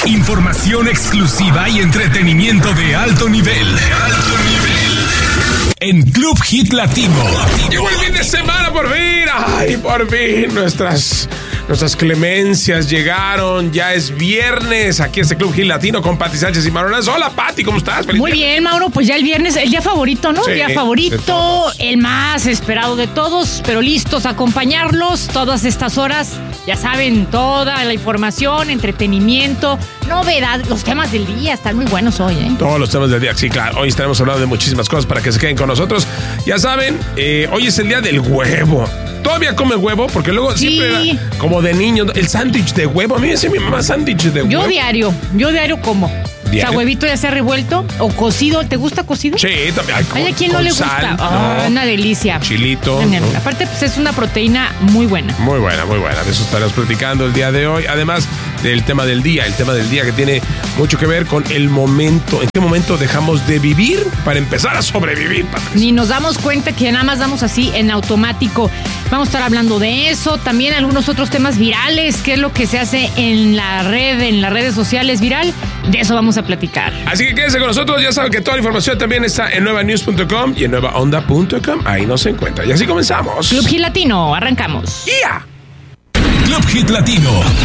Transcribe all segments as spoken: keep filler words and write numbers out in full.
Información exclusiva y entretenimiento de alto nivel. De alto nivel. En Club Hit Latino. Llegó el fin de semana por fin. Ay, por fin. Nuestras, nuestras clemencias llegaron. Ya es viernes. Aquí es el Club Hit Latino con Pati Sánchez y Maronas. Hola, Pati, ¿cómo estás? Feliz Muy día. Bien, Mauro. Pues ya el viernes, el día favorito, ¿no? Sí, el día favorito, el más esperado de todos, pero listos a acompañarlos todas estas horas. Ya saben, toda la información, entretenimiento, novedad, los temas del día están muy buenos hoy, ¿eh? Todos los temas del día, sí, claro. Hoy estaremos hablando de muchísimas cosas para que se queden con nosotros. Ya saben, eh, hoy es el día del huevo. ¿Todavía come huevo? Porque luego sí. siempre era como de niño, el sándwich de huevo. A mí me dice mi mamá sándwich de huevo. Yo diario, yo diario como. ¿Diario? O sea, huevito ya sea revuelto o cocido. ¿Te gusta cocido? Sí, también. Ay, Hay a quien no le gusta. Sal, oh, no. Una delicia. Chilito. No. Aparte, pues es una proteína muy buena. Muy buena, muy buena. De eso estaremos platicando el día de hoy. Además del tema del día, el tema del día que tiene mucho que ver con el momento. ¿En qué momento dejamos de vivir para empezar a sobrevivir, Patricia? Ni nos damos cuenta que nada más damos así en automático. Vamos a estar hablando de eso. También algunos otros temas virales. ¿Qué es lo que se hace en la red, en las redes sociales viral? De eso vamos a platicar. Así que quédense con nosotros. Ya saben que toda la información también está en nueva news punto com y en nueva onda punto com. Ahí nos encuentra. Y así comenzamos. Club Hit Latino. Arrancamos. ¡Ya! Club Hit Latino.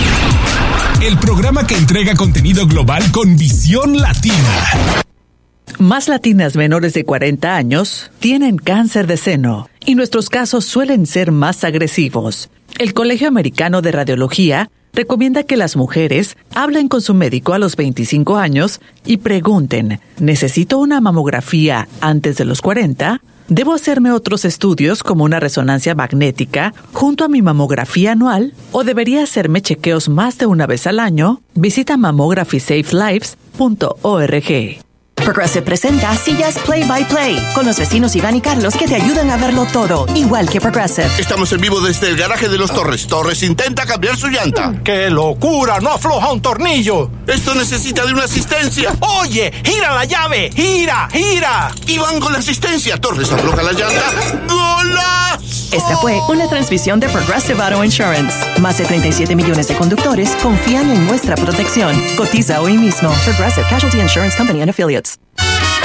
El programa que entrega contenido global con visión latina. Más latinas menores de cuarenta años tienen cáncer de seno y nuestros casos suelen ser más agresivos. El Colegio Americano de Radiología recomienda que las mujeres hablen con su médico a los veinticinco años y pregunten, ¿necesito una mamografía antes de los cuarenta? ¿Debo hacerme otros estudios como una resonancia magnética junto a mi mamografía anual? ¿O debería hacerme chequeos más de una vez al año? Visita mammography safe lives punto org. Progressive presenta Sillas Play by Play con los vecinos Iván y Carlos que te ayudan a verlo todo, igual que Progressive. Estamos en vivo desde el garaje de los Torres. Torres intenta cambiar su llanta. ¡Qué locura! ¡No afloja un tornillo! Esto necesita de una asistencia. ¡Oye! ¡Gira la llave! ¡Gira! ¡Gira! Iván con la asistencia. Torres afloja la llanta. ¡Golazo! Esta fue una transmisión de Progressive Auto Insurance. Más de treinta y siete millones de conductores confían en nuestra protección. Cotiza hoy mismo. Progressive Casualty Insurance Company and Affiliates.